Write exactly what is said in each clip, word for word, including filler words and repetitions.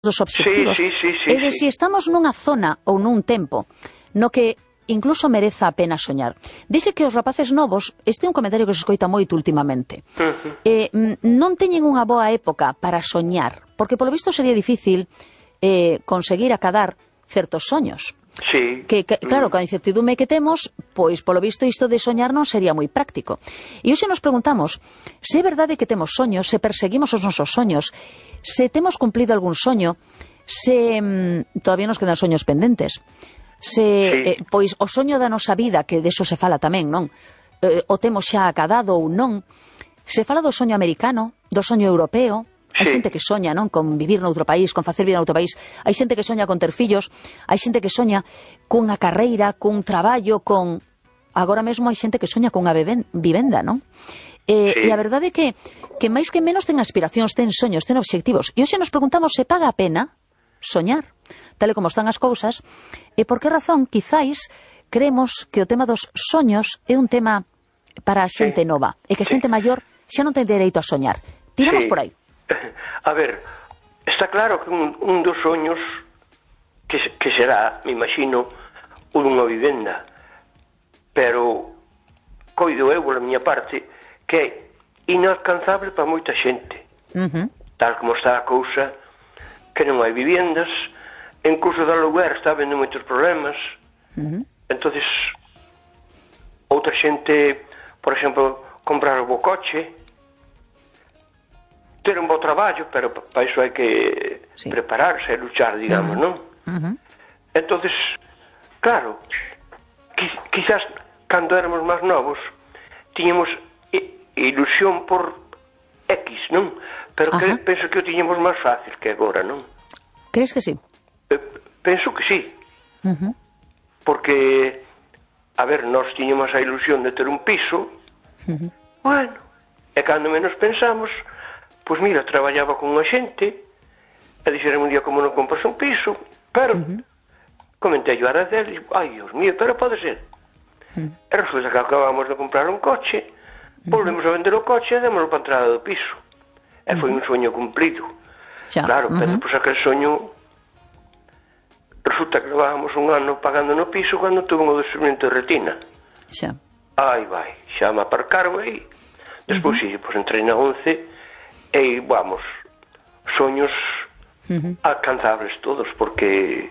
dos obxectivos, sí, sí, sí, é de sí. si estamos nunha zona ou nun tempo no que incluso mereza a pena soñar. Dice que os rapaces novos, este é un comentario que se escoita moito últimamente, Uh-huh. eh, non teñen unha boa época para soñar, porque polo visto sería difícil eh, conseguir acadar certos soños. Sí. Que, que, claro, coa incertidume que temos, pois polo visto isto de soñar non sería moi práctico. E hoxe nos preguntamos se é verdade que temos soños, se perseguimos os nosos soños, se temos cumplido algún soño, se mm, todavía nos quedan soños pendentes, se Sí. eh, pois o soño da nosa vida, que deso se fala tamén, non? Eh, o temos xa acadado ou non? Se fala do soño americano, do soño europeo. Hai Sí. xente que soña, non, con vivir noutro país, con facer vida noutro país. Hai xente que soña con ter fillos, hai xente que soña cunha carreira, cun traballo, con... Agora mesmo hai xente que soña cunha vivenda, non? Eh, Sí. E a verdade é que, que máis que menos ten aspiracións, ten soños, ten obxectivos. E hoxe nos preguntamos se paga a pena soñar, tal e como están as cousas, e por que razón, quizáis, creemos que o tema dos soños é un tema para a xente Sí. nova, e que a Sí. xente maior xa non ten dereito a soñar. Tiramos Sí. por aí. A ver, está claro que un, un dos soños que, se- que será, me imagino, unha vivenda, pero coido eu, pola miña parte, que é inalcanzable para moita xente. Uh-huh. Tal como está a cousa, que non hai vivendas, incluso do lugar está habendo moitos problemas. Uh-huh. Entonces, outra xente, por exemplo, comprar o bo coche, ter un bo traballo, pero pa- para iso hai que Sí. prepararse e luchar, digamos, non? Uh-huh. Entonces, claro, qui- quizás cando éramos máis novos tiñamos i- ilusión por X, non? Pero que, Ajá. penso que o tiñamos máis fácil que agora, non? Crees que sí? Eh, penso que sí, Uh-huh. porque, a ver, nós tiñamos a ilusión de ter un piso, Uh-huh. bueno, e cando menos pensamos, pois mira, traballaba con unha xente, e dixeron un día como non compras un piso, pero Uh-huh. comentei yo a Araceli, ai, Dios mío, pero pode ser. Uh-huh. E resulta que acabamos de comprar un coche, volvemos a vender o coche e démoslo para a entrada do piso. E foi un soño cumplido. Xa. Claro, pero Uh-huh. depois aquel soño resulta que levábamos un ano pagando no piso cando tuve un desprendimento de retina. Xa. Ai, vai, xa me aparcaron aí. Despois, uh-huh. sí, pois entrei na once e, vamos, soños Uh-huh. alcanzables todos, porque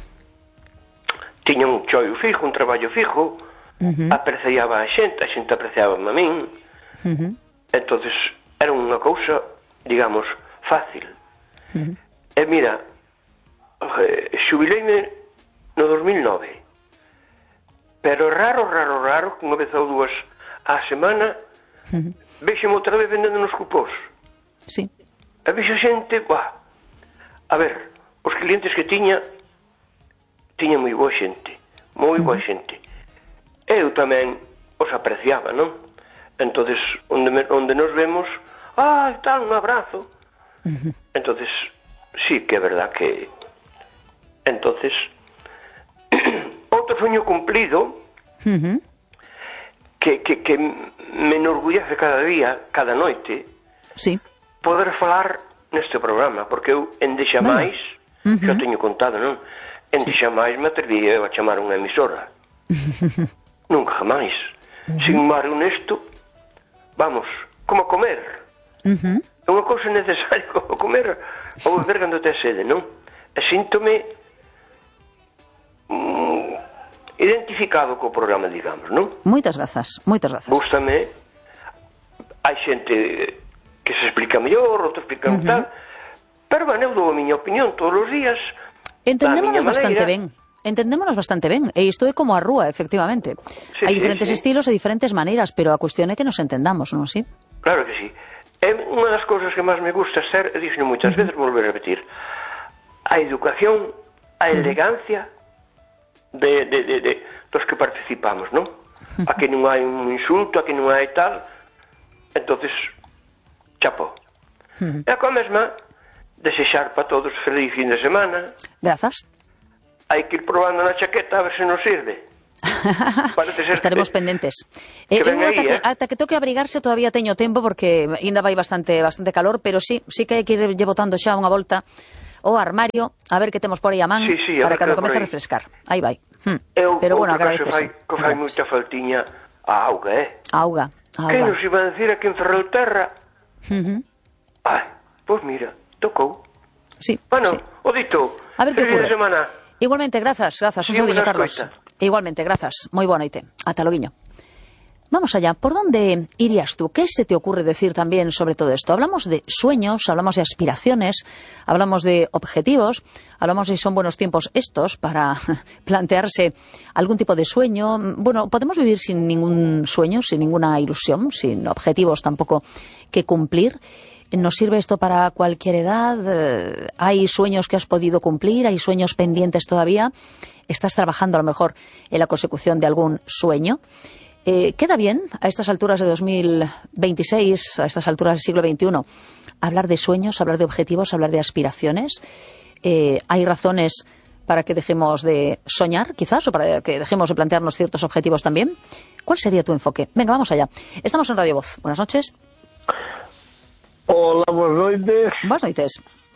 tiña un choio fijo, un traballo fijo, Uh-huh. apreciaba a xente, a xente apreciaba a min, Uh-huh. entonces era unha cousa, digamos, fácil. Uh-huh. E mira, eh, xubileime no dos mil nove, pero raro, raro, raro, que unha vez ou dúas á semana, Uh-huh. vexeme outra vez vendendo nos cupós. Sí. E vexo xente, buah, a ver, os clientes que tiña, tiña moi boa xente, moi boa xente. Eu tamén os apreciaba, non? Entonces, onde, me, onde nos vemos, ah, tal, un abrazo. Uh-huh. Entonces, sí que é verdad que... Entonces, outro soño cumplido, Uh-huh. que, que, que me enorgullece cada día, cada noite, Sí. poder falar neste programa, porque eu en de xamais, Vale. Uh-huh. xa teño contado, non? En de xamais me atreví eu a chamar unha emisora. Nunca jamais. Uh-huh. Sin embargo, nesto, vamos, como comer. Uh-huh. É unha cousa necesaria como comer ou beber cando te sede, non? E síntome mm, identificado co programa, digamos, non? Moitas grazas, moitas grazas. Gústame, hai xente que se explica mellor, outro explica uh-huh. tal, pero, bueno, eu dou a miña opinión todos os días. Entendémonos da miña bastante maneira. ben. Entendémonos bastante ben. E isto é como a rúa, efectivamente. Sí, Hai sí, diferentes sí. estilos e diferentes maneiras, pero a cuestión é que nos entendamos, non si? Claro que sí. É unha das cousas que máis me gusta ser, e dixo moitas veces, volver a repetir, a educación, a elegancia de, de, de, de dos que participamos, non? Aquí non hai un insulto, aquí non hai tal, entonces, chapo. E a coa mesma, desexar para todos feliz fin de semana. Grazas. Hai que ir probando na chaqueta a ver se nos sirve. Parece ser Estaremos que, pendentes. que Eh, ven eu aí, ata, que, eh? ata que toque abrigarse todavía teño tempo porque ainda vai bastante bastante calor, pero sí, sí que hai que ir lle botando xa unha volta o armario, a ver que temos por aí a man, sí, sí, a para que me comece a aí. refrescar. Aí vai. Hm. Eu, Pero bueno, agradece. agradece. Que fai moita faltiña a auga, eh? Auga, auga. Que nos iba a decir aquí en Ferrolterra? Uh -huh. Ai, pois mira, tocou. Sí, bueno, sí. O dito, a ver que ocurre. Semana. Igualmente, grazas, grazas, un saúdiño, Carlos. Coita. Igualmente, grazas. Moi boa noite. Ata loguiño. Vamos allá. ¿Por dónde irías tú? ¿Qué se te ocurre decir también sobre todo esto? Hablamos de sueños, hablamos de aspiraciones, hablamos de objetivos, hablamos de si son buenos tiempos estos para plantearse algún tipo de sueño. Bueno, podemos vivir sin ningún sueño, sin ninguna ilusión, sin objetivos tampoco que cumplir. ¿Nos sirve esto para cualquier edad? ¿Hay sueños que has podido cumplir? ¿Hay sueños pendientes todavía? ¿Estás trabajando a lo mejor en la consecución de algún sueño? Eh, ¿Queda bien a estas alturas de dos mil veintiséis, a estas alturas del siglo veintiuno, hablar de sueños, hablar de objetivos, hablar de aspiraciones? Eh, ¿Hay razones para que dejemos de soñar, quizás, o para que dejemos de plantearnos ciertos objetivos también? ¿Cuál sería tu enfoque? Venga, vamos allá. Estamos en Radio Voz. Buenas noches. Hola, buenas noites. Buenas noites.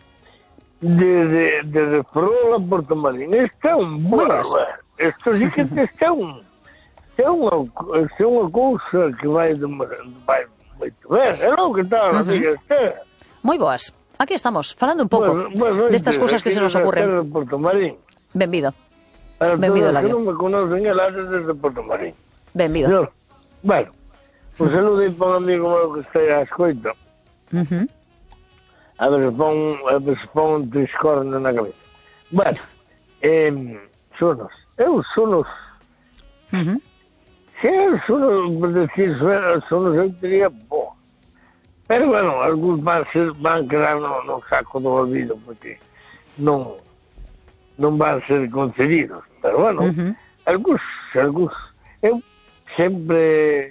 Desde, desde Ferrol a Porto Marín. Está un bueno, esto sí que está un... É unha, é unha cousa que vai, de, vai moito ben, é lo que está a amiga Esther. Moi boas, aquí estamos, falando un pouco bueno, bueno, destas cousas que se nos ocurren. Porto Marín. Benvido. A Benvido, Ladio. Non me conocen el antes desde Porto Marín. Benvido. Yo, bueno, un saludo aí para un amigo meu que está a escoita. Uh -huh. A ver, pon, a ver se pon un triscorno na cabeza. Bueno, eh, sonos, eu sonos... Uh -huh. Sí, sonos, por decir, sonos eu diría bo. Pero, bueno, algúns van, ser, van quedar no, no saco do olvido, porque non, non van ser concedidos. Pero, bueno, uh -huh. algúns, algúns, eu sempre,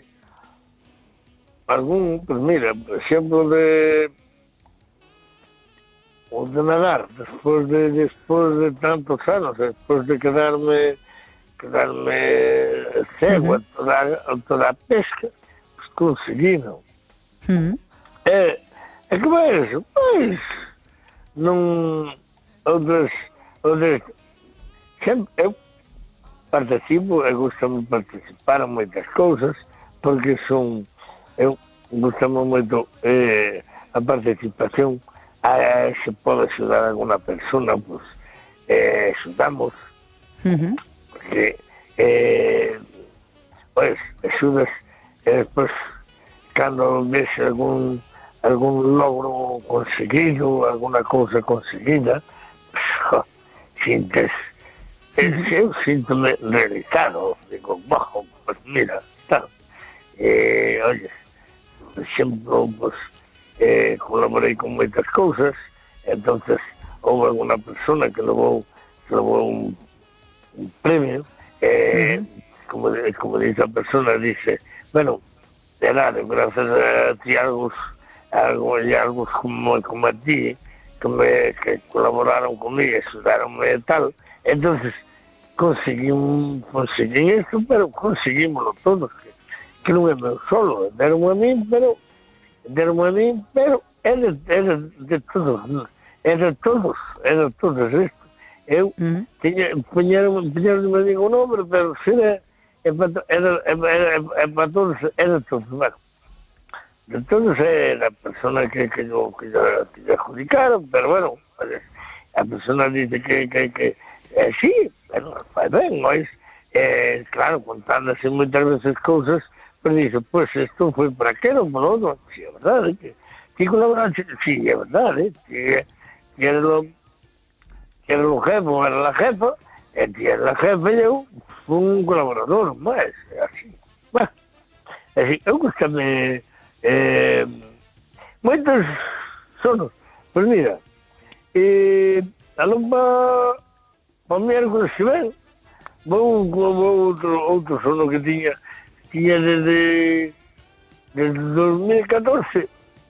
algún, pues mira, por exemplo, de, o de nadar, despois de, despois de tantos anos, despois de quedarme... quedarme cego uh -huh. a, toda, a toda a pesca, pues conseguido. Uh -huh. É, é que vai eso, pois, non, outras, outras, sempre, eu participo, e gusta-me participar en moitas cousas, porque son, eu, gusta-me moito eh, a participación, a, se pode axudar a alguna persona, pois, eh, axudamos, uh -huh. que eh, pues axudas e despois cando ves algún algún logro conseguido, alguna cousa conseguida, pues, sintes eu sinto-me realizado, digo, bajo, pues mira, está eh, oye, por exemplo, pues eh, colaborei con moitas cousas, entonces houve alguna persona que levou que levou un un premio, eh, uh -huh. como, como dice a persona, dice, bueno, de nada, gracias a ti, algo, algo, y algo como, como a ti, que, me, que colaboraron conmigo, ayudaronme y tal, entonces conseguimos, conseguí esto, pero conseguimoslo todos, que, que non é meu solo, deron a mí, pero, deron a mí, pero é de, é de, de todos, é de todos, é de todos esto. Eu uh -huh. tiña, poñeron, poñeron, me digo o nombre, pero se era, é para é para todos, é de todos, bueno, de todos é a persona que, que, yo, que, yo, que yo adjudicaron, pero bueno, a persona dice que, que, que eh, sí, bueno, fai ben, mas, eh, claro, contando así moitas veces cousas, pero dice, pues esto foi para aquelo, para outro, sí, é verdade, que, que colaboraste, sí, é verdade, que, que era lo era o jefe, era la jefa, e era la jefa e eu fui un colaborador, mas, así, bueno, así, eu gustame eh, moitos sonos, pois mira, eh, alón pa, pa miércoles que ven, vou, vou outro, outro sono que tiña, tiña desde, desde dos mil catorce,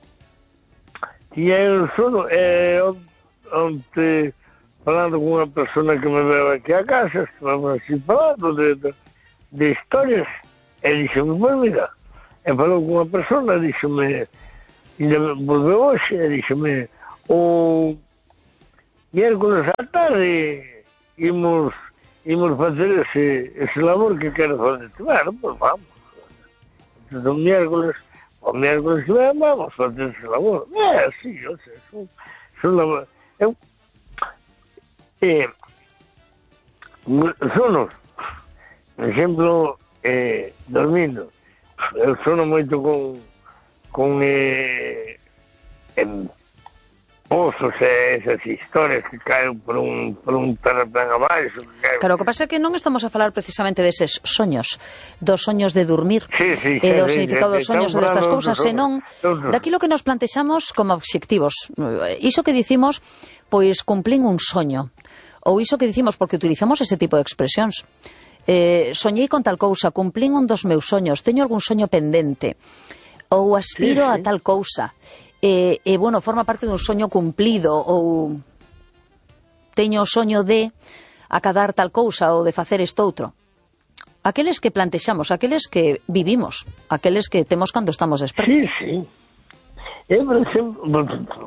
tiña un sono, e eh, onte, falando con unha persona que me veo aquí a casa, estábamos así falando de, de, de historias, e dixeme, pues mira, e falou con unha persona, dixeme, e volveu hoxe, e dixeme, o miércoles á tarde imos imos facer ese, ese labor que quero fazer. Bueno, pues vamos. Entonces, o miércoles, o miércoles que ven, vamos facer ese labor. É, sí, o sea, es un, es un labor. Eu, eh, sonos, por exemplo, eh, dormindo. Eu sono moito con con eh, en pozos e esas historias que caen por un, por un terrapén abaixo. Que Claro, o que pasa é que non estamos a falar precisamente deses soños, dos soños de dormir, sí, sí, e do sí, significado sí, dos soños e destas cousas, senón daquilo que nos plantexamos como obxectivos. Iso que dicimos, pois cumplín un soño, ou iso que dicimos porque utilizamos ese tipo de expresións. Eh, soñei con tal cousa, cumplín un dos meus soños, teño algún soño pendente, ou aspiro sí, sí. a tal cousa. E, e, bueno, forma parte dun soño cumplido, ou teño o soño de acadar tal cousa ou de facer estoutro. Aqueles que plantexamos, aqueles que vivimos, aqueles que temos cando estamos despertos. Sí, sí. Eu, por exemplo,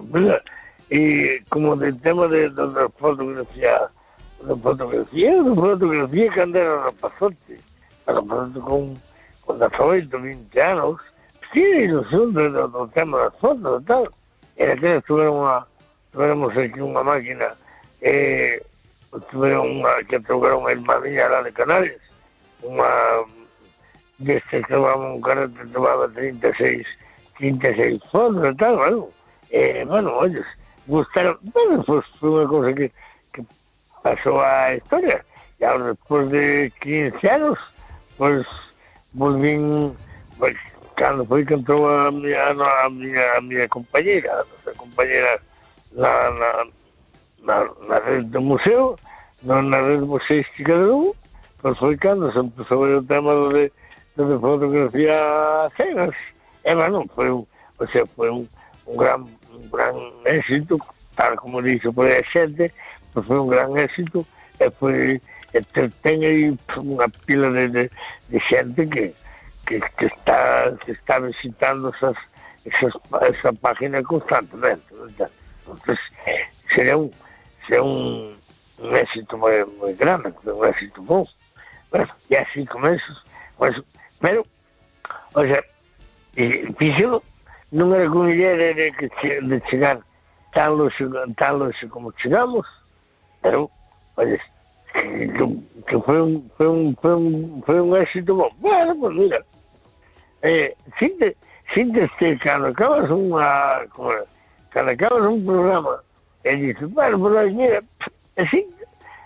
e como de tema de, de, de fotografía, de fotografía, de fotografía cando era rapazote, rapazote con, con dezoito, vinte anos, tiene ilusión do, do, do tema das fotos e tal. E aqueles tuveron unha, tuveramos aquí unha máquina, eh, tuveron unha, que trouxeron a irmá miña lá de Canarias, unha, desde que levaba un carro que levaba treinta e seis, treinta e seis fotos e tal, bueno, eh, bueno, oye, gustaron, bueno, pues foi unha cosa que, que pasou a historia, e ahora despois de quince anos, pues, volvín, pues, cando foi que entrou a miña, a miña, a miña compañera, a nosa compañera na, na, na, na rede do museo, na, na rede museística de Lugo, pois foi cando se empezou o tema de, de fotografía a cenas. E, bueno, foi un, o sea, foi un, un gran, un gran éxito, tal como dixo por aí a xente, pois foi un gran éxito, e foi, e ten aí unha pila de, de, de xente que Que, que está que está visitando esas, esas esa página constantemente, ¿verdad? Entonces sería un sería un, un éxito muy, muy grande, un éxito bom. Bueno, y así como eso, pues, pero, o sea, fíxelo, non era con idea de, de, de chegar tan longe, tan longe como chegamos, pero, oye, que, que foi un, foi un, foi un, foi un éxito bom. Bueno, pues mira, Eh, sinte, sinte este, cando acabas unha, cando acabas un programa, e dices, bueno, pues mira, e sinte,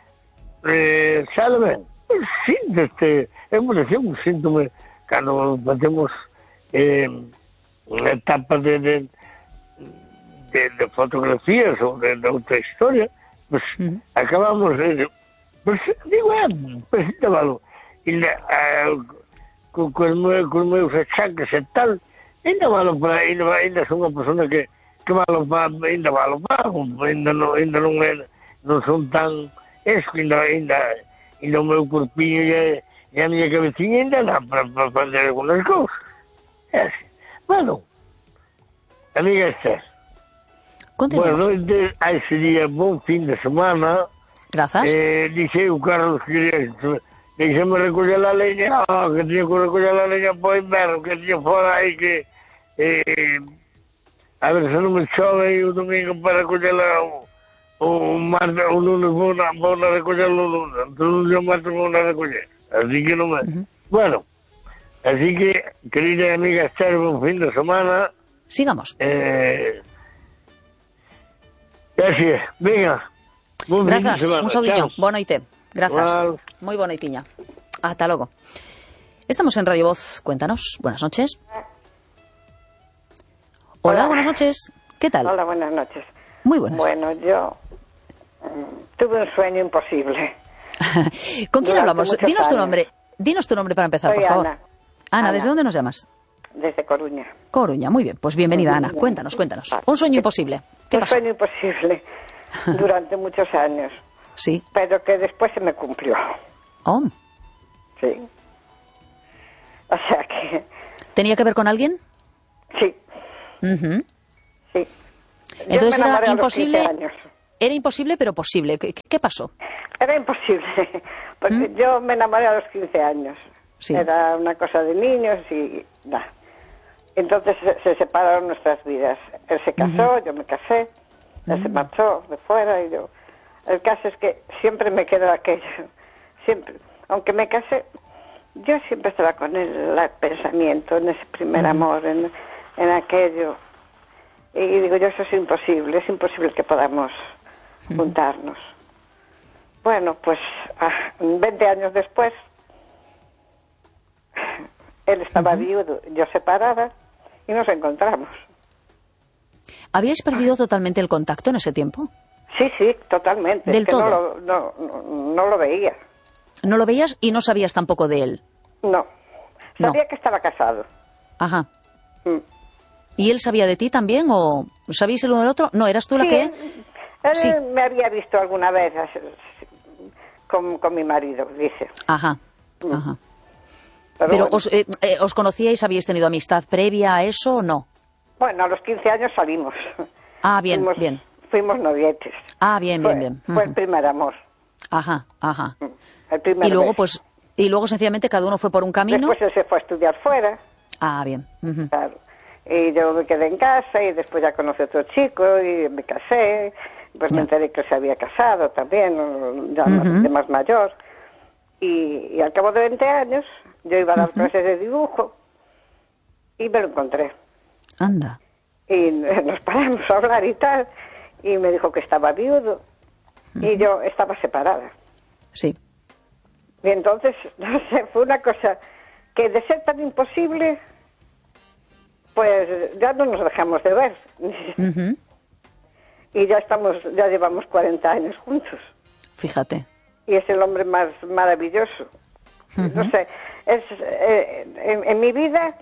eh, sale ben, sinte este, é por exemplo, síntome, cando facemos eh, unha etapa de, de, de, de fotografías ou de, de outra historia, pues mm. acabamos de, pues digo, eh, pues sinte malo, e a, con, con, meu, con meus achaques e tal, ainda valo para, ainda, ainda son unha persona que, que valo para, ainda valo para, ainda non, ainda non, é, non son tan, es que ainda, ainda, ainda o meu corpiño e, e a miña cabeciña ainda dá para, para fazer algunas cousas. É así. Bueno, amiga Esther, bueno, de, a ese día, bon fin de semana. Grazas. Eh, dixe o Carlos que quería, deixame recoller a leña, oh, que tiña que recoller a leña para o inverno, que tiña fora aí que eh, a ver se non me chove o domingo para recoller o, o martes, o lunes vou na, vou na recoller o lunes, entón o lunes o martes vou na recoller, así que non me... Uh-huh. Bueno, así que, querida amiga Esther, bon fin de semana. Sigamos. Eh, así é, venga. Bon Grazas, un saudiño, boa noite. Grazas. Wow. Muy bonitiña. Hasta luego. Estamos en Radio Voz. Cuéntanos. Buenas noches. Hola, Hola, buenas noches. ¿Qué tal? Hola, buenas noches. Muy buenas. Bueno, yo um, tuve un sueño imposible. ¿Con quién hablamos? Dinos años. tu nombre. Dinos tu nombre para empezar, Soy por favor. Ana. Ana, Ana, ¿desde dónde nos llamas? Desde Coruña. Coruña, muy bien. Pues bienvenida, Ana. Cuéntanos, cuéntanos. Vale. Un sueño imposible. ¿Qué un pasó? sueño imposible durante muchos años. Sí. Pero que después se me cumplió. Oh. Sí. O sea que... ¿Tenía que ver con alguien? Sí. Uh-huh. Sí. Entonces era imposible, era imposible, pero posible. ¿Qué, qué pasó? Era imposible, porque ¿Mm? yo me enamoré a los quince años. Sí. Era una cosa de niños y nada. Entonces se, se separaron nuestras vidas. Él se casó, uh-huh. yo me casé, él uh-huh. se marchó de fuera y yo... El caso es que siempre me quedó aquello. Siempre, aunque me casé, yo siempre estaba con él, el pensamiento, en ese primer uh-huh. amor, en, en aquello. Y digo yo, eso es imposible, es imposible que podamos uh-huh. juntarnos. Bueno, pues ah, veinte años después, él estaba uh-huh. viudo, yo separada, y nos encontramos. ¿Habíais perdido totalmente el contacto en ese tiempo? Sí, sí, totalmente. ¿Del es que todo? No lo, no, no, no lo veía. ¿No lo veías y no sabías tampoco de él? No. Sabía no. que estaba casado. Ajá. Mm. ¿Y él sabía de ti también o sabíais el uno del otro? No, ¿eras tú la sí, que...? Él, él sí. me había visto alguna vez con, con mi marido, dice. Ajá, mm. ajá. Pero, Pero bueno. os, eh, eh, ¿os conocíais? ¿Habíais tenido amistad previa a eso o no? Bueno, a los quince años salimos. Ah, bien, fuimos, bien. Fuimos novietes. Ah, bien, fue, bien, bien. Fue uh-huh. el primer amor. Ajá, ajá. El primer y luego, beso. pues, y luego sencillamente cada uno fue por un camino. Después él se fue a estudiar fuera. Ah, bien. Uh-huh. Claro. Y yo me quedé en casa y después ya conocí a otro chico y me casé. Pues yeah. me enteré que se había casado también, ya uh-huh. de más mayor. Y, y al cabo de veinte años, yo iba a dar uh-huh. clases de dibujo y me lo encontré. Anda. Y nos paramos a hablar y tal, y me dijo que estaba viudo, uh-huh. y yo estaba separada. Sí. Y entonces, no sé, fue una cosa que de ser tan imposible, pues ya no nos dejamos de ver. Uh-huh. Y ya estamos, ya llevamos cuarenta años juntos. Fíjate. Y es el hombre más maravilloso. Uh-huh. No sé, es eh, en, en mi vida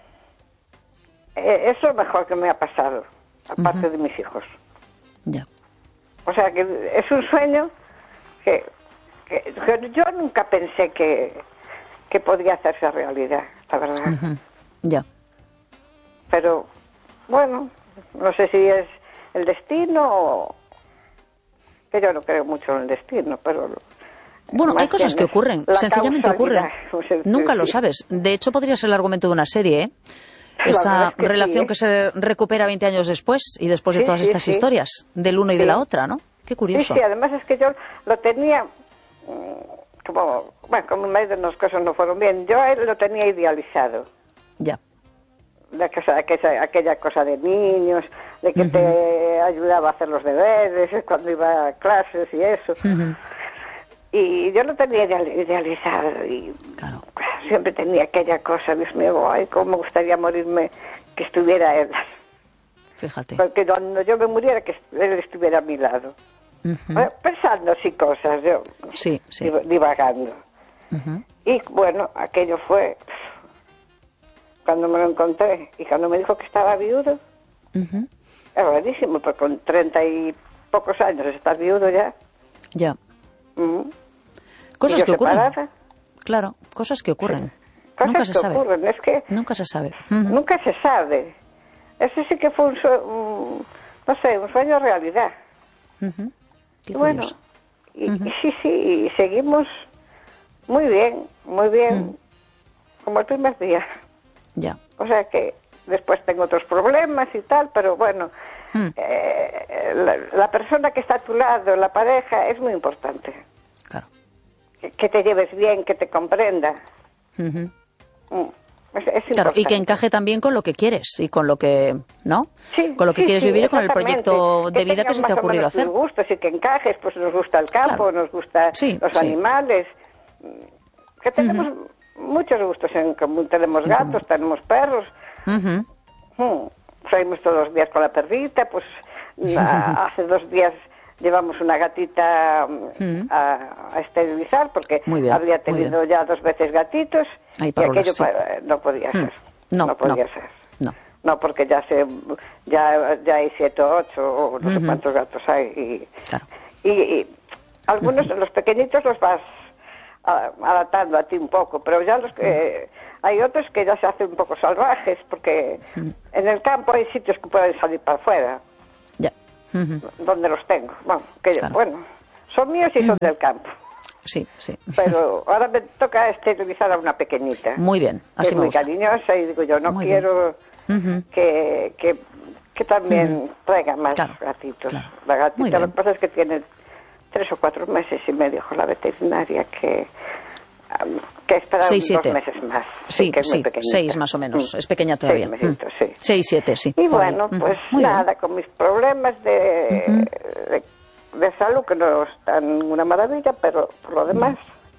eh, es lo mejor que me ha pasado, aparte uh-huh. de mis hijos. Ya. O sea, que es un sueño que, que, que yo nunca pensé que, que podría hacerse realidad, la verdad. Uh-huh. Ya. Pero, bueno, no sé si es el destino o... que yo no creo mucho en el destino, pero... Bueno, hay cosas que ocurren, sencillamente ocurren. Nunca lo sabes. De hecho, podría ser el argumento de una serie, ¿eh? Esta que relación sí, ¿eh? que se recupera veinte años después y después de sí, todas sí, estas sí. historias, del uno y sí. de la otra, ¿no? Qué curioso. Sí, sí, además es que yo lo tenía... como, bueno, con mi marido las cosas no fueron bien. Yo a él lo tenía idealizado. Ya. La cosa, aquella, aquella cosa de niños, de que uh-huh. te ayudaba a hacer los deberes cuando iba a clases y eso. Uh-huh. Y yo lo tenía idealizado y claro. siempre tenía aquella cosa, Dios mío, ay, cómo me gustaría morirme que estuviera él. Fíjate. Porque cuando yo me muriera que él estuviera a mi lado. Uh-huh. Pensando así cosas, yo sí, sí. divagando. Uh-huh. Y bueno, aquello fue... cuando me lo encontré y cuando me dijo que estaba viudo, uh-huh. es rarísimo, porque con treinta y pocos años estar viudo ya. Ya. Uh-huh. Cosas que ocurren. Separada. Claro, cosas que ocurren. Cosas nunca se que sabe. ocurren, es que... Nunca se sabe. Uh-huh. Nunca se sabe. Eso sí que fue un, sue- un no sé, un sueño realidad. Uh-huh. Qué y bueno, y, uh-huh. y sí, sí, y seguimos muy bien, muy bien, uh-huh. como el primer día. Ya. O sea que después tengo otros problemas y tal, pero bueno, mm. eh, la, la persona que está a tu lado, la pareja, es muy importante. Claro. Que, que te lleves bien, que te comprenda. Uh-huh. Mm. Es, es claro, y que encaje también con lo que quieres y con lo que, ¿no? Sí, con lo que sí, quieres sí, vivir, con el proyecto de que vida que se te ha ocurrido hacer. Nos gustos y que encajes, pues nos gusta el campo, claro. nos gustan sí, los sí. animales, que tenemos uh-huh. muchos gustos en común. Tenemos en gatos, común. tenemos perros. Uh-huh. Hmm. Salimos todos los días con la perrita, pues a, hace dos días llevamos una gatita uh-huh. a, a esterilizar porque bien, había tenido ya dos veces gatitos. Ay, y aquello sí. no podía ser. No, no podía no, ser. No. No, porque ya se ya ya hay siete o ocho o no uh-huh. sé cuántos gatos hay y claro. y, y algunos uh-huh. los pequeñitos los vas a, adaptando a ti un poco, pero ya los que uh-huh. hay otros que ya se hacen un poco salvajes porque uh-huh. en el campo hay sitios que pueden salir para afuera. Ya. uh-huh. donde los tengo. Bueno, que claro. bueno, son míos y son uh-huh. del campo. Sí, sí. Pero ahora me toca esterilizar a una pequeñita. Muy bien, así que me es muy gusta. cariñosa y digo yo, no muy quiero uh-huh. que, que, que también uh-huh. traiga más claro, gatitos. Claro. La gatita lo que pasa es que tiene tres o cuatro meses y me dijo la veterinaria que... Um, que esperar seis, dos siete. meses más. Sí, que es sí, muy seis más o menos. Mm. Es pequeña todavía. Seis mesitos, mm. sí. Seis, siete, sí. Y bueno, pues muy nada, bien. Con mis problemas de, uh-huh. de, de salud, que no están una maravilla, pero por lo demás...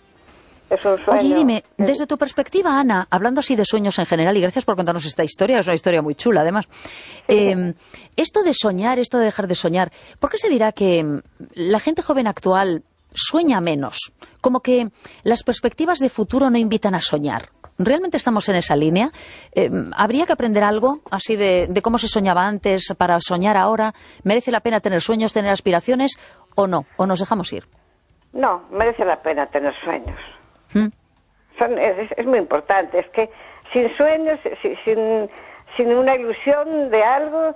Es un sueño. Oye, dime, desde tu perspectiva, Ana, hablando así de sueños en general, y gracias por contarnos esta historia, es una historia muy chula, además. Eh, esto de soñar, esto de dejar de soñar, ¿por qué se dirá que la gente joven actual sueña menos? Como que las perspectivas de futuro no invitan a soñar. ¿Realmente estamos en esa línea? Eh, ¿Habría que aprender algo así de, de cómo se soñaba antes para soñar ahora? ¿Merece la pena tener sueños, tener aspiraciones o no? ¿O nos dejamos ir? No, merece la pena tener sueños. ¿Mm? Son, es, es muy importante. Es que sin sueños, sin, sin una ilusión de algo,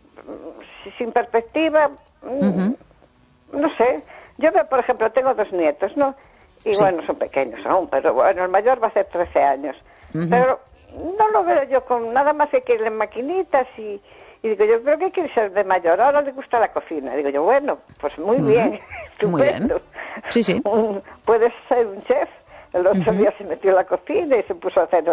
sin perspectiva, uh-huh. no sé. Yo veo, por ejemplo, tengo dos nietos, ¿no? Y sí. bueno, son pequeños aún, pero bueno, el mayor va a ser trece años. Uh-huh. Pero no lo veo yo con nada más que quieren maquinitas y, y digo yo, ¿pero qué quiere ser de mayor? Ahora le gusta la cocina. Digo yo, bueno, pues muy uh-huh. bien, estupendo. Muy bien. Sí, sí. Un, puedes ser un chef. El otro uh-huh. día se metió en la cocina y se puso a hacer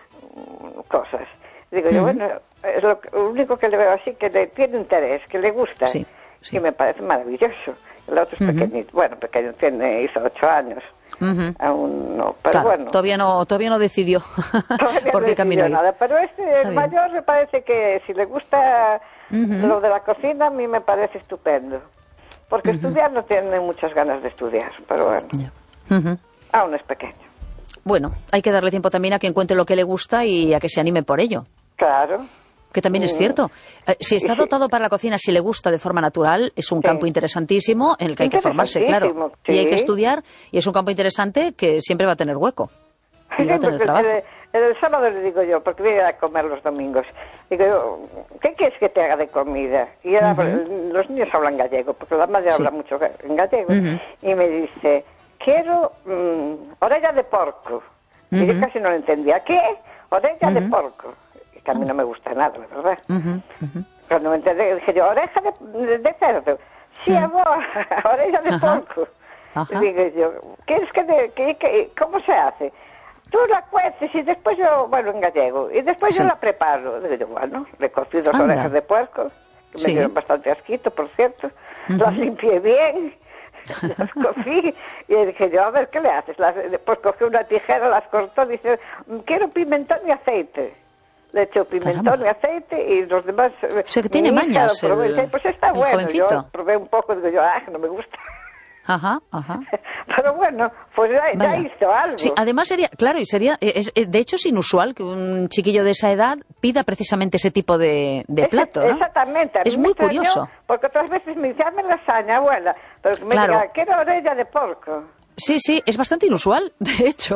um, cosas. Digo uh-huh. yo, bueno, es lo, lo único que le veo así, que le tiene interés, que le gusta, sí, sí. y me parece maravilloso. El otro es uh-huh. pequeñito, bueno, pequeño, tiene, hizo ocho años, uh-huh. aún no, pero claro, bueno. Todavía no, todavía no decidió todavía por no qué camino ir. Nada, pero este, Está el bien. mayor me parece que si le gusta uh-huh. lo de la cocina, a mí me parece estupendo. Porque uh-huh. estudiar no tiene muchas ganas de estudiar, pero bueno, yeah. uh-huh. aún es pequeño. Bueno, hay que darle tiempo también a que encuentre lo que le gusta y a que se anime por ello. Claro. Que también mm. es cierto. Eh, si está dotado para la cocina, si le gusta de forma natural, es un sí. campo interesantísimo en el que hay que formarse, claro. Sí. Y hay que estudiar, y es un campo interesante que siempre va a tener hueco. Y va a tener trabajo. El, el sábado le digo yo, porque viene a comer los domingos, digo yo, ¿qué quieres que te haga de comida? Y ahora, uh-huh. los niños hablan gallego, porque la madre sí. habla mucho en gallego, uh-huh. y me dice... Quiero mmm, orella de porco. Uh-huh. Y yo casi no lo entendía. ¿Qué? Orella uh-huh. de porco. Y que a mí no me gusta nada, la verdad. Uh-huh. Uh-huh. Cuando me entendí, dije yo, oreja de, de, de cerdo. Sí, uh-huh. amor, orella de uh-huh. porco. Uh-huh. Y digo yo, ¿quieres que, de, que, que cómo se hace? Tú la cueces y después yo, bueno, en gallego, y después sí. yo la preparo. Digo yo, bueno, le cocí dos Anda. orejas de puerco, que me sí. dieron bastante asquito, por cierto. Uh-huh. Las limpié bien. Las cogí y dije yo, a ver, ¿qué le haces? Las, pues cogí una tijera, las cortó, dice, quiero pimentón y aceite. Le echo pimentón Caramba. y aceite y los demás... O sea, que tiene mañas el, probé, pues está bueno, jovencito. Yo probé un poco y digo yo, ah, no me gusta. Ajá, ajá. Pero bueno, pues ya, ya hizo algo. Sí, además sería, claro, y sería, es, es, de hecho es inusual que un chiquillo de esa edad pida precisamente ese tipo de, de Ese, plato, ¿no? Exactamente. A es mí muy me extrañó, curioso. Porque otras veces me dice, hazme lasaña, abuela, pero que me claro. diga, quiero orella de porco. Sí, sí, es bastante inusual, de hecho.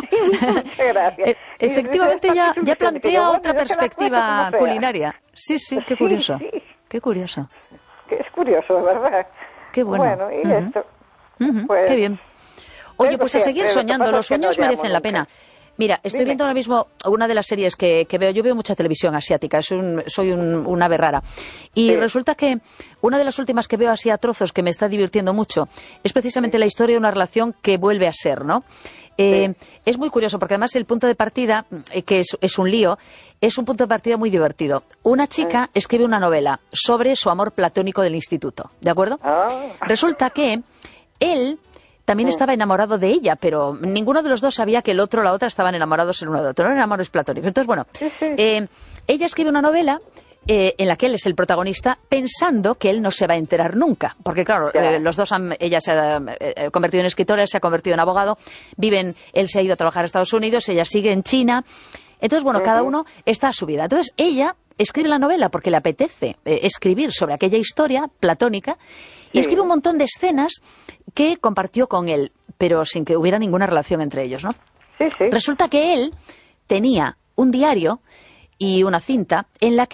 Gracias. E efectivamente ya, ya plantea bueno, otra perspectiva culinaria. Sí, sí, qué curioso. Sí, sí. Qué curioso. Es curioso, ¿verdad? Qué bueno. Bueno, y uh-huh. esto... Uh-huh. Pues, qué bien. Oye, pues a seguir soñando, los sueños no merecen la pena. Mira, estoy Dime. viendo ahora mismo una de las series que, que veo. Yo veo mucha televisión asiática, soy, un, soy un, una ave rara. Y sí. resulta que una de las últimas que veo así a trozos, que me está divirtiendo mucho, es precisamente sí. la historia de una relación que vuelve a ser, ¿no? Eh, sí. Es muy curioso, porque además el punto de partida, eh, que es, es un lío, es un punto de partida muy divertido. Una chica sí. escribe una novela sobre su amor platónico del instituto, ¿de acuerdo? Oh. Resulta que él... también sí. estaba enamorado de ella, pero ninguno de los dos sabía que el otro o la otra estaban enamorados el uno del otro. No eran amores platónicos. Entonces, bueno, sí, sí. Eh, ella escribe una novela eh, en la que él es el protagonista, pensando que él no se va a enterar nunca. Porque, claro, eh, los dos han, ella se ha eh, convertido en escritora, él se ha convertido en abogado, viven, él se ha ido a trabajar a Estados Unidos, ella sigue en China. Entonces, bueno, uh-huh. cada uno está a su vida. Entonces, ella escribe la novela porque le apetece eh, escribir sobre aquella historia platónica y sí. escribe un montón de escenas que compartió con él, pero sin que hubiera ninguna relación entre ellos, ¿no? Sí, sí. Resulta que él tenía un diario y una cinta en la que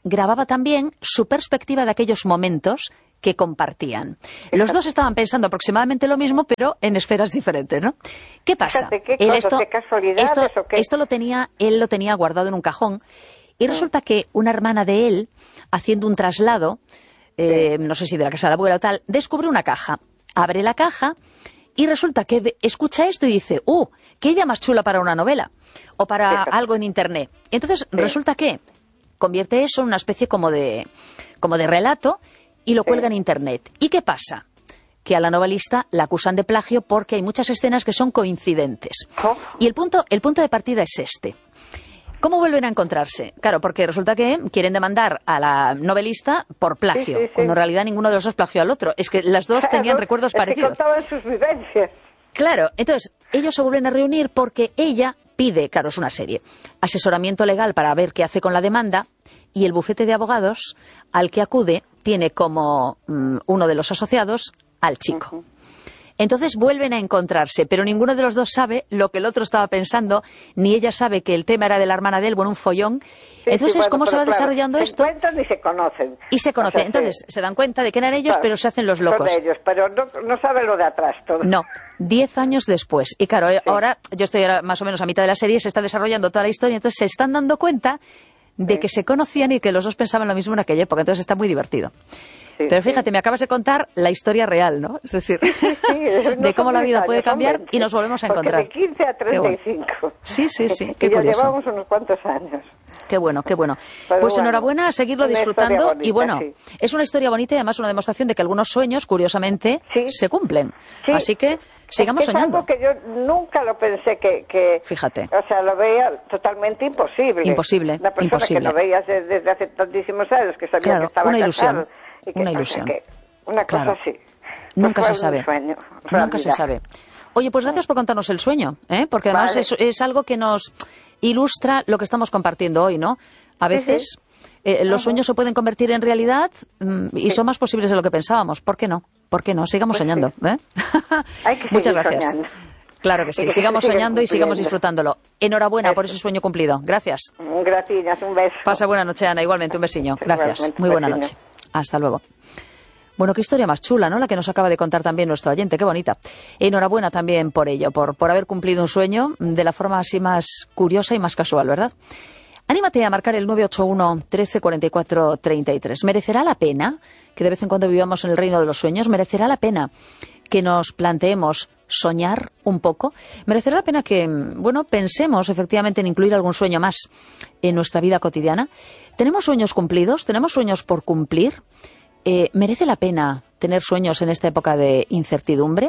grababa también su perspectiva de aquellos momentos que compartían. Los dos estaban pensando aproximadamente lo mismo, pero en esferas diferentes, ¿no? ¿Qué pasa? Fíjate, ¿qué cosas, esto, qué casualidades, esto, o qué? esto lo tenía, él lo tenía guardado en un cajón, y resulta que una hermana de él, haciendo un traslado, eh, no sé si de la casa de la abuela o tal, descubre una caja. Abre la caja y resulta que escucha esto y dice, ¡uh! ¡Qué idea más chula para una novela! O para algo en Internet. Entonces, sí. resulta que convierte eso en una especie como de, como de relato y lo cuelga sí. en Internet. ¿Y qué pasa? Que a la novelista la acusan de plagio porque hay muchas escenas que son coincidentes. Oh. Y el punto, el punto de partida es este. ¿Cómo vuelven a encontrarse? Claro, porque resulta que quieren demandar a la novelista por plagio, sí, sí, sí. cuando en realidad ninguno de los dos plagió al otro. Es que las dos tenían claro, recuerdos es parecidos. Que contaban sus vivencias. Claro, entonces ellos se vuelven a reunir porque ella pide, claro, es una serie, asesoramiento legal para ver qué hace con la demanda, y el bufete de abogados al que acude tiene como um, uno de los asociados al chico. Uh-huh. Entonces vuelven a encontrarse, pero ninguno de los dos sabe lo que el otro estaba pensando, ni ella sabe que el tema era de la hermana de él, bueno, un follón. Sí, Entonces, sí, bueno, ¿cómo se va claro, desarrollando se esto? Se encuentran y se conocen. Y se conocen. O sea, Entonces, sí. se dan cuenta de que eran ellos, claro, pero se hacen los locos. Son ellos, pero no, no saben lo de atrás todo. No, diez años después. Y claro, sí. ahora, yo estoy ahora más o menos a mitad de la serie, se está desarrollando toda la historia, entonces se están dando cuenta de sí. que se conocían y que los dos pensaban lo mismo en aquella época. Entonces está muy divertido. Sí, Pero fíjate, sí. me acabas de contar la historia real, ¿no? Es decir, sí, sí, no de cómo la vida años, puede cambiar y nos volvemos a encontrar. De quince a treinta y cinco. Bueno. Sí, sí, sí, qué y ya curioso. llevamos unos cuantos años. Qué bueno, qué bueno. Pero pues bueno, enhorabuena, a seguirlo disfrutando. Bonita, y bueno, sí. es una historia bonita y además una demostración de que algunos sueños, curiosamente, sí. se cumplen. Sí. Así que sigamos es que soñando. Es algo que yo nunca lo pensé que, que... Fíjate. O sea, lo veía totalmente imposible. Imposible, Una persona imposible. que lo veías desde, desde hace tantísimos años, que sabía claro, que estaba una ilusión, casado. Y que, una ilusión. O sea, que una cosa claro. así. Nunca pues se sabe. Sueño, Nunca se sabe. Oye, pues gracias por contarnos el sueño, ¿eh? Porque además vale. es, es algo que nos ilustra lo que estamos compartiendo hoy, ¿no? A veces sí, sí. Eh, los sueños se pueden convertir en realidad mm, y sí. son más posibles de lo que pensábamos. ¿Por qué no? ¿Por qué no? Sigamos pues soñando. Sí. ¿eh? Hay que Muchas gracias. Soñando. Claro que sí. Sigamos soñando y sigamos disfrutándolo. Enhorabuena Eso. por ese sueño cumplido. Gracias. Gracias. Un beso. Pasa buena noche, Ana. Igualmente, un besiño. Gracias. Muy buena noche. Hasta luego. Bueno, qué historia más chula, ¿no? La que nos acaba de contar también nuestro oyente, qué bonita. Enhorabuena también por ello, por, por haber cumplido un sueño de la forma así más curiosa y más casual, ¿verdad? Anímate a marcar el nueve ocho uno, trece, cuarenta y cuatro, treinta y tres. ¿Merecerá la pena que de vez en cuando vivamos en el reino de los sueños? ¿Merecerá la pena que nos planteemos soñar un poco? ¿Merecerá la pena que, bueno, pensemos efectivamente en incluir algún sueño más en nuestra vida cotidiana? ¿Tenemos sueños cumplidos? ¿Tenemos sueños por cumplir? Eh, ¿Merece la pena tener sueños en esta época de incertidumbre?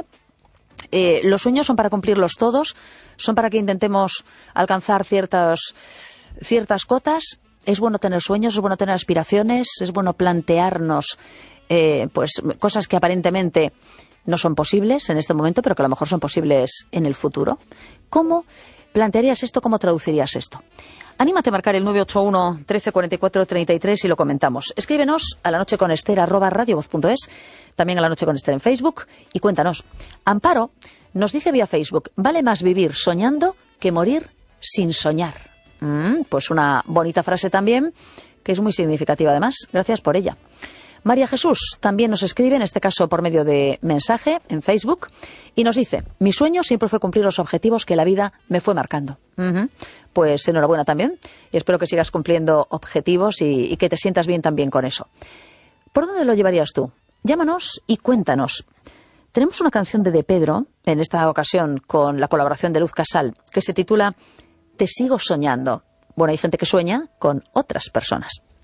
Eh, ¿Los sueños son para cumplirlos todos? ¿Son para que intentemos alcanzar ciertas, ciertas cotas? ¿Es bueno tener sueños? ¿Es bueno tener aspiraciones? ¿Es bueno plantearnos eh, pues cosas que aparentemente no son posibles en este momento, pero que a lo mejor son posibles en el futuro? ¿Cómo plantearías esto? ¿Cómo traducirías esto? Anímate a marcar el nueve ocho uno, trece, cuarenta y cuatro, treinta y tres y lo comentamos. Escríbenos a la noche con Esther arroba radiovoz punto es, también a la noche con Esther en Facebook y cuéntanos. Amparo nos dice vía Facebook, vale más vivir soñando que morir sin soñar. Mm, pues una bonita frase también, que es muy significativa además. Gracias por ella. María Jesús también nos escribe, en este caso por medio de mensaje en Facebook, y nos dice, mi sueño siempre fue cumplir los objetivos que la vida me fue marcando. Uh-huh. Pues enhorabuena también, y espero que sigas cumpliendo objetivos y, y que te sientas bien también con eso. ¿Por dónde lo llevarías tú? Llámanos y cuéntanos. Tenemos una canción de De Pedro, en esta ocasión con la colaboración de Luz Casal, que se titula Te sigo soñando. Bueno, hay gente que sueña con otras personas.